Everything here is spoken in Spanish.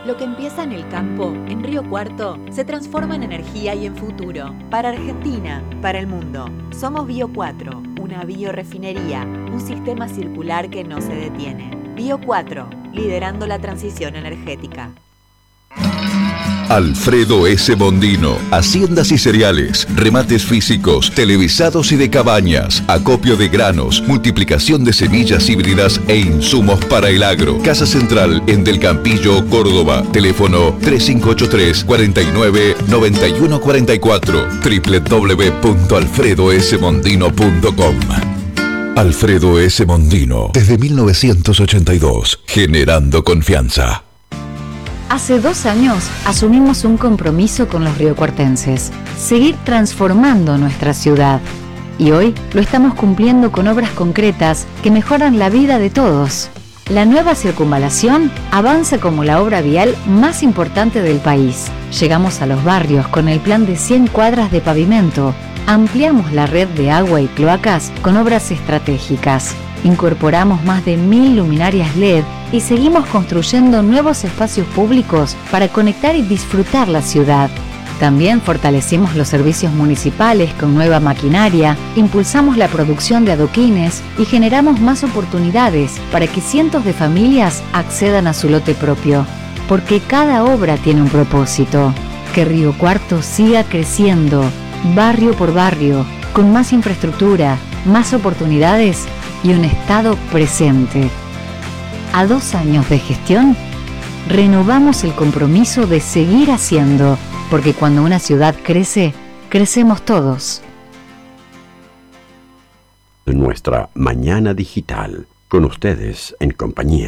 Lo que empieza en el campo, en Río Cuarto, se transforma en energía y en futuro. Para Argentina, para el mundo. Somos Bio 4, una biorefinería, un sistema circular que no se detiene. Bio 4, liderando la transición energética. Alfredo S. Bondino, haciendas y cereales, remates físicos, televisados y de cabañas, acopio de granos, multiplicación de semillas híbridas e insumos para el agro. Casa Central en Del Campillo, Córdoba. Teléfono 3583 49 91 44. www.alfredosmondino.com. Alfredo S. Bondino, desde 1982, generando confianza. Hace 2 años asumimos un compromiso con los riocuartenses, seguir transformando nuestra ciudad. Y hoy lo estamos cumpliendo con obras concretas que mejoran la vida de todos. La nueva circunvalación avanza como la obra vial más importante del país. Llegamos a los barrios con el plan de 100 cuadras de pavimento. Ampliamos la red de agua y cloacas con obras estratégicas. Incorporamos más de 1000 luminarias LED y seguimos construyendo nuevos espacios públicos para conectar y disfrutar la ciudad. También fortalecimos los servicios municipales con nueva maquinaria, impulsamos la producción de adoquines y generamos más oportunidades para que cientos de familias accedan a su lote propio. Porque cada obra tiene un propósito. Que Río Cuarto siga creciendo, barrio por barrio, con más infraestructura, más oportunidades y un Estado presente. A 2 años de gestión, renovamos el compromiso de seguir haciendo, porque cuando una ciudad crece, crecemos todos. Nuestra mañana digital, con ustedes en compañía.